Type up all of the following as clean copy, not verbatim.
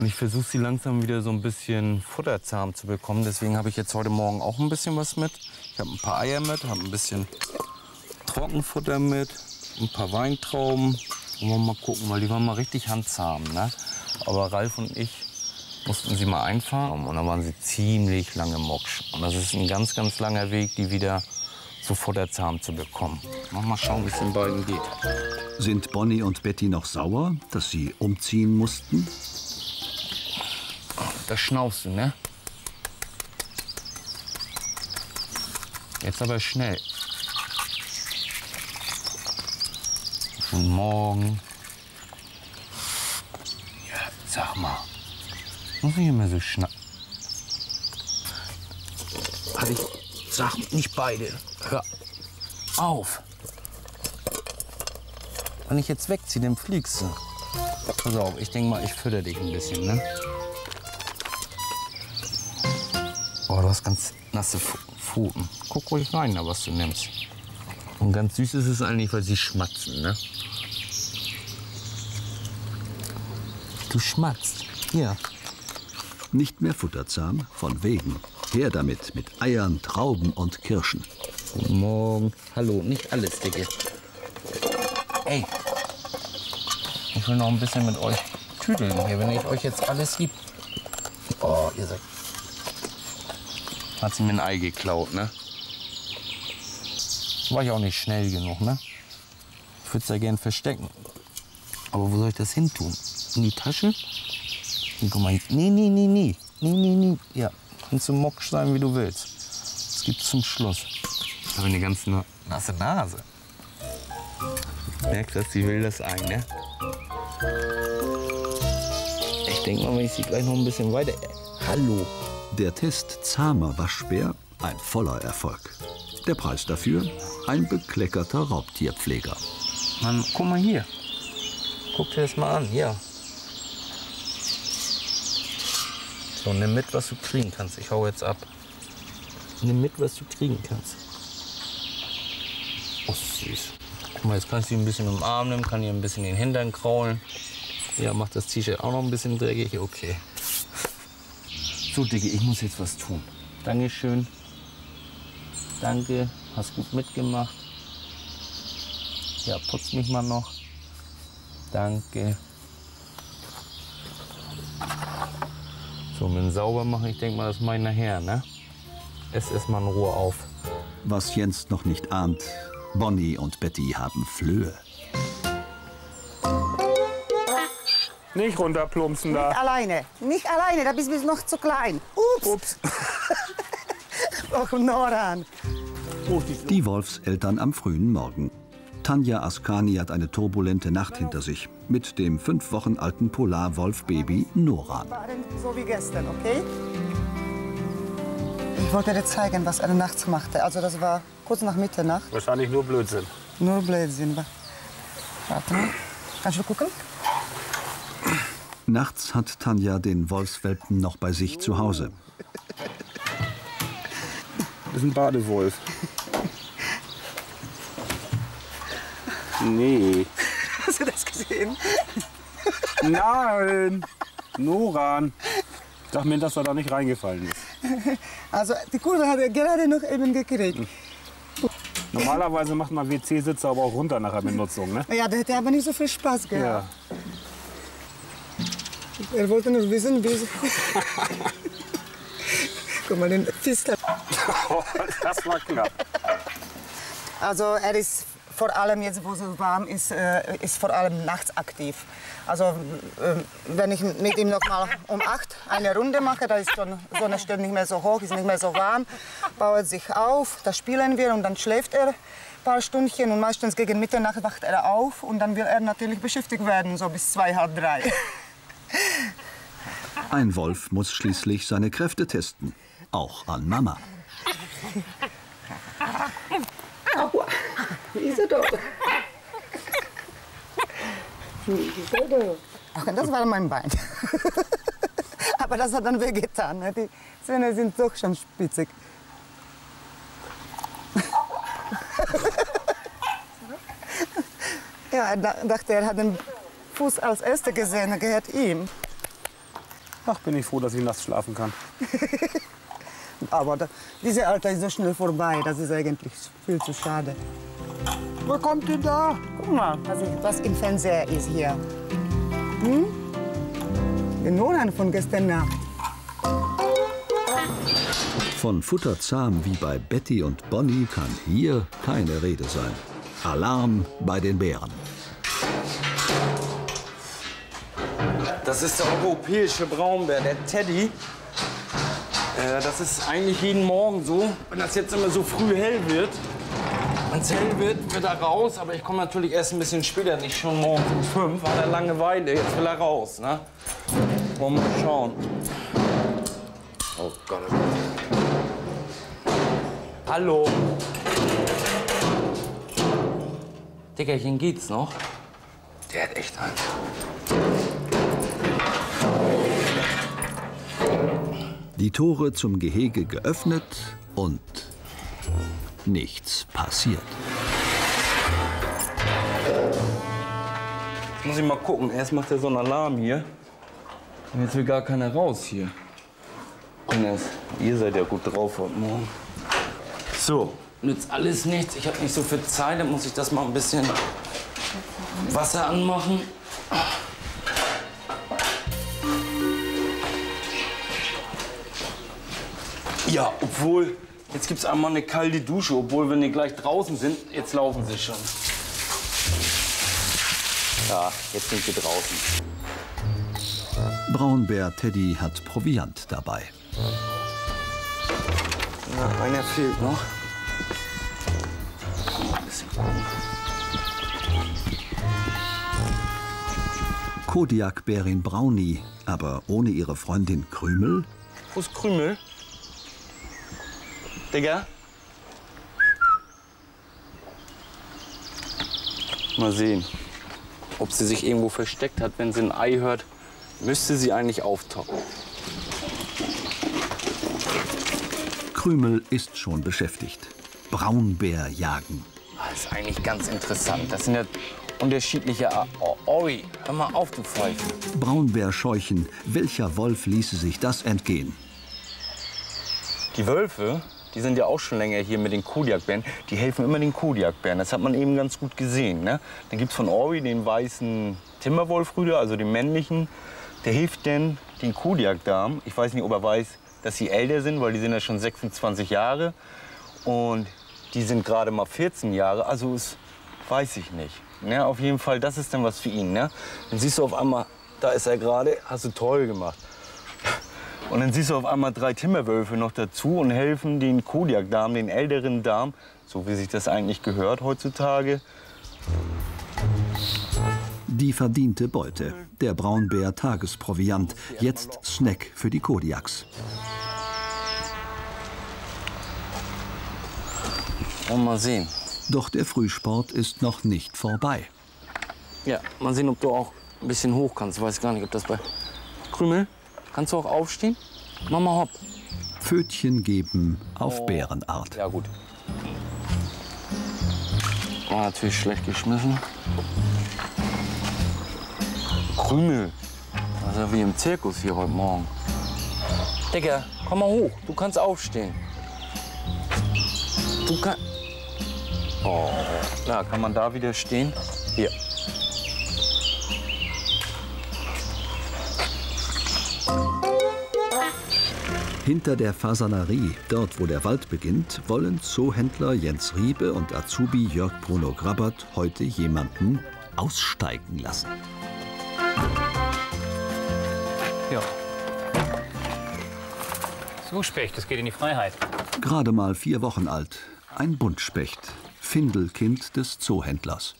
Ich versuche sie langsam wieder so ein bisschen futterzahm zu bekommen. Deswegen habe ich jetzt heute Morgen auch ein bisschen was mit. Ich habe ein paar Eier mit, habe ein bisschen Trockenfutter mit, ein paar Weintrauben. Und wir mal gucken, weil die waren mal richtig handzahm. Ne? Aber Ralf und ich mussten sie mal einfahren und dann waren sie ziemlich lange moksch. Und das ist ein ganz, ganz langer Weg, die wieder so futterzahm zu bekommen. Mal schauen, wie es den beiden geht. Sind Bonnie und Betty noch sauer, dass sie umziehen mussten? Das schnaufst du, ne? Jetzt aber schnell. Guten Morgen. Ja, sag mal. Muss ich immer so schnappen? Sag nicht beide. Hör auf. Wenn ich jetzt wegziehe, dann fliegst du. Pass auf, ich denke mal, ich fütter dich ein bisschen, ne? Oh, du hast ganz nasse Pfoten. Guck ruhig rein, da was du nimmst. Und ganz süß ist es eigentlich, weil sie schmatzen, ne? Du schmatzt. Hier. Nicht mehr futterzahm, von wegen. Her damit, mit Eiern, Trauben und Kirschen. Guten Morgen. Hallo, nicht alles, Dicke. Ey, ich will noch ein bisschen mit euch tüdeln hier, wenn ich euch jetzt alles gebe. Oh, ihr seid... Hat sie mir ein Ei geklaut, ne? War ich auch nicht schnell genug, ne? Ich würde es ja gern verstecken. Aber wo soll ich das hin tun? In die Tasche? Und guck mal, nee. Ja, kannst du moksch sein, wie du willst. Das gibt's zum Schluss. Ich habe eine ganz nasse Nase. Merkt das, sie will das Ei, ne? Ich denke mal, wenn ich sie gleich noch ein bisschen weiter... Hallo. Der Test zahmer Waschbär, ein voller Erfolg. Der Preis dafür, ein bekleckerter Raubtierpfleger. Mann, guck mal hier. Guck dir das mal an, ja. So, nimm mit, was du kriegen kannst. Ich hau jetzt ab. Nimm mit, was du kriegen kannst. Oh, süß. Guck mal, jetzt kannst du ihn ein bisschen umarmen, kann ihr ein bisschen den Hintern kraulen. Ja, macht das T-Shirt auch noch ein bisschen dreckig. Okay. So, Dicke, ich muss jetzt was tun. Dankeschön. Danke, hast gut mitgemacht. Ja, putz mich mal noch. Danke. So, mit dem sauber machen, ich denke mal, das mache ich nachher, ne? Ess erstmal in Ruhe auf. Was Jens noch nicht ahnt, Bonnie und Betty haben Flöhe. Nicht runterplumpsen da. Nicht alleine, da bist du noch zu klein. Ups. Och, Noran. Die Wolfseltern am frühen Morgen. Tanja Askani hat eine turbulente Nacht hinter sich. Mit dem 5 Wochen alten Polarwolf-Baby Noran. So wie gestern, okay? Ich wollte dir zeigen, was er nachts machte. Also das war kurz nach Mitternacht. Wahrscheinlich nur Blödsinn. Nur Blödsinn. Warte mal. Kannst du gucken? Nachts hat Tanja den Wolfswelpen noch bei sich zu Hause. Das ist ein Badewolf. Nee. Hast du das gesehen? Nein! Noran. Ich dachte mir, dass er da nicht reingefallen ist. Also die Kurve hat er gerade noch eben gekriegt. Normalerweise macht man WC-Sitze aber auch runter nach der Benutzung, ne? Ja, der hätte aber nicht so viel Spaß gehabt. Ja. Er wollte nur wissen, wie... Guck mal, den Fistel. Das war knapp. Also er ist vor allem jetzt, wo es so warm ist, ist vor allem nachts aktiv. Also wenn ich mit ihm noch mal um 8 eine Runde mache, da ist schon Sonne steht nicht mehr so hoch, ist nicht mehr so warm, baut sich auf, da spielen wir und dann schläft er ein paar Stündchen und meistens gegen Mitternacht wacht er auf und dann will er natürlich beschäftigt werden, so bis 2, halb 3. Ein Wolf muss schließlich seine Kräfte testen. Auch an Mama. Aua, ist er doch. Ach, das war mein Bein. Aber das hat dann wehgetan. Ne? Die Zähne sind doch schon spitzig. Ja, er dachte, er hat den Fuß als Erster gesehen, er gehört ihm. Ach, bin ich froh, dass ich nachts schlafen kann. Aber diese Alter ist so schnell vorbei, das ist eigentlich viel zu schade. Wer kommt denn da? Guck mal, was im Fernseher ist hier. Hm? Den Nolan von gestern Nacht. Von futterzahm wie bei Betty und Bonnie kann hier keine Rede sein. Alarm bei den Bären. Das ist der europäische Braunbär, der Teddy. Das ist eigentlich jeden Morgen so. Wenn das jetzt immer so früh hell wird, wenn es hell wird, wird er raus. Aber ich komme natürlich erst ein bisschen später, nicht schon morgens um 5, hat er Langeweile. Jetzt will er raus. Ne? Wollen wir mal schauen. Oh Gott. Hallo. Dickerchen, geht's noch? Der hat echt Angst. Die Tore zum Gehege geöffnet und nichts passiert. Jetzt muss ich mal gucken. Erst macht er so einen Alarm hier. Und jetzt will gar keiner raus hier. Und erst, ihr seid ja gut drauf heute Morgen. So, nützt alles nichts. Ich habe nicht so viel Zeit. Dann muss ich das mal ein bisschen Wasser anmachen. Ja, obwohl, jetzt gibt es einmal eine kalte Dusche, obwohl, wenn die gleich draußen sind, jetzt laufen sie schon. Ja, jetzt sind sie draußen. Braunbär Teddy hat Proviant dabei. Na, einer fehlt noch. Ein bisschen gucken. Kodiakbärin Brownie, aber ohne ihre Freundin Krümel? Wo ist Krümel? Digga? Mal sehen, ob sie sich irgendwo versteckt hat. Wenn sie ein Ei hört, müsste sie eigentlich auftauchen. Krümel ist schon beschäftigt. Braunbär jagen. Das ist eigentlich ganz interessant. Das sind ja unterschiedliche Ori. Hör mal auf, du Pfeife. Braunbär scheuchen. Welcher Wolf ließe sich das entgehen? Die Wölfe, die sind ja auch schon länger hier mit den Kodiakbären. Die helfen immer den Kodiakbären. Das hat man eben ganz gut gesehen. Ne? Dann gibt es von Ori den weißen Timberwolfrüder, also den männlichen. Der hilft denn den Kodiakdamen. Ich weiß nicht, ob er weiß, dass sie älter sind, weil die sind ja schon 26 Jahre. Und die sind gerade mal 14 Jahre. Also das weiß ich nicht. Ne? Auf jeden Fall, das ist dann was für ihn. Ne? Dann siehst du auf einmal, da ist er gerade, hast du toll gemacht. Und dann siehst du auf einmal 3 Timmerwölfe noch dazu und helfen den Kodiakdamen, den älteren Damen, so wie sich das eigentlich gehört heutzutage. Die verdiente Beute. Der Braunbär Tagesproviant. Jetzt Snack für die Kodiaks. Und mal sehen. Doch der Frühsport ist noch nicht vorbei. Ja, mal sehen, ob du auch ein bisschen hoch kannst. Ich weiß gar nicht, ob das bei Krümel. Kannst du auch aufstehen? Mach mal hopp. Pfötchen geben auf Bärenart. Ja, gut. War natürlich schlecht geschmissen. Krümel. Das ist ja wie im Zirkus hier heute Morgen. Digga, komm mal hoch. Du kannst aufstehen. Du kannst. Oh, ja, kann man da wieder stehen? Hier. Hinter der Fasanerie, dort wo der Wald beginnt, wollen Zoohändler Jens Riebe und Azubi Jörg Bruno Grabbert heute jemanden aussteigen lassen. Ja. So, Specht, das geht in die Freiheit. Gerade mal 4 Wochen alt. Ein Buntspecht. Findelkind des Zoohändlers.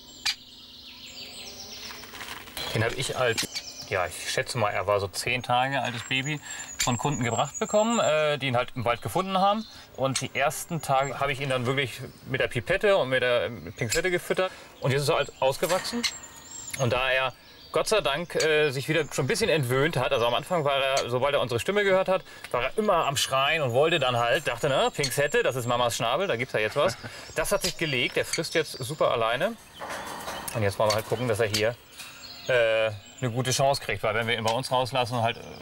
Den habe ich als, ja, ich schätze mal, er war so 10 Tage altes Baby, von Kunden gebracht bekommen, die ihn halt im Wald gefunden haben. Und die ersten Tage habe ich ihn dann wirklich mit der Pipette und mit der Pinzette gefüttert. Und jetzt ist er halt ausgewachsen. Und da er Gott sei Dank sich wieder schon ein bisschen entwöhnt hat, also am Anfang war er, sobald er unsere Stimme gehört hat, war er immer am Schreien und wollte dann halt, dachte, ne, Pinzette, das ist Mamas Schnabel, da gibt's ja jetzt was. Das hat sich gelegt, der frisst jetzt super alleine. Und jetzt wollen wir halt gucken, dass er hier eine gute Chance kriegt, weil wenn wir ihn bei uns rauslassen und halt